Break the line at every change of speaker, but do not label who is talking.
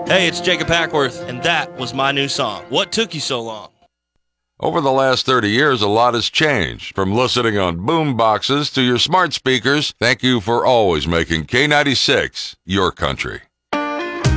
Hey, it's Jacob Hackworth, and that was my new song, What Took You So Long?
Over the last 30 years, a lot has changed. From listening on boom boxes to your smart speakers, thank you for always making K96 your country.